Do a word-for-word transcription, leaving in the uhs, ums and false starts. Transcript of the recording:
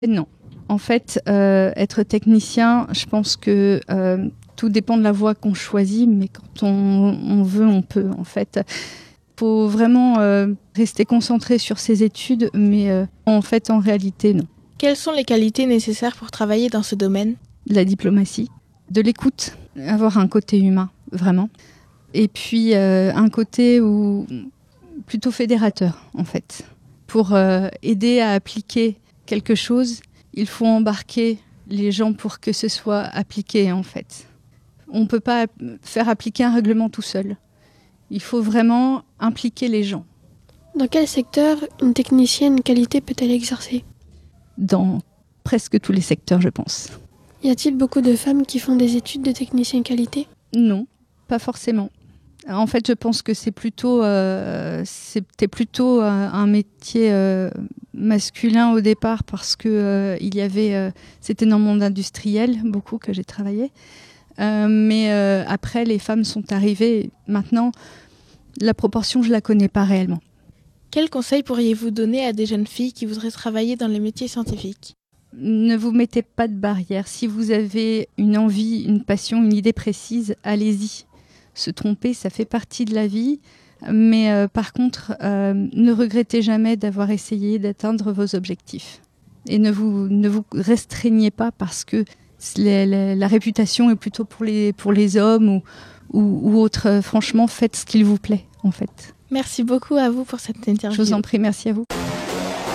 Non. En fait, euh, être technicien, je pense que euh, tout dépend de la voie qu'on choisit, mais quand on, on veut, on peut. En fait, faut vraiment euh, rester concentré sur ses études, mais euh, en fait, en réalité, non. Quelles sont les qualités nécessaires pour travailler dans ce domaine ? De la diplomatie, de l'écoute, avoir un côté humain, vraiment. Et puis euh, un côté où, plutôt fédérateur, en fait. Pour euh, aider à appliquer quelque chose, il faut embarquer les gens pour que ce soit appliqué, en fait. On ne peut pas faire appliquer un règlement tout seul. Il faut vraiment impliquer les gens. Dans quel secteur une technicienne qualité peut-elle exercer ? Dans presque tous les secteurs, je pense. Y a-t-il beaucoup de femmes qui font des études de technicien qualité ? Non, pas forcément. En fait, je pense que c'est plutôt, euh, c'était plutôt un, un métier euh, masculin au départ parce que euh, il y avait, euh, c'était dans le monde industriel beaucoup que j'ai travaillé. Euh, mais euh, après, les femmes sont arrivées. Maintenant, la proportion, je la connais pas réellement. Quels conseils pourriez-vous donner à des jeunes filles qui voudraient travailler dans les métiers scientifiques ? Ne vous mettez pas de barrière. Si vous avez une envie, une passion, une idée précise, allez-y. Se tromper, ça fait partie de la vie. Mais euh, par contre, euh, ne regrettez jamais d'avoir essayé d'atteindre vos objectifs. Et ne vous, ne vous restreignez pas parce que la, la, la réputation est plutôt pour les, pour les hommes ou, ou, ou autres. Franchement, faites ce qu'il vous plaît, en fait. Merci beaucoup à vous pour cette interview. Je vous en prie, merci à vous.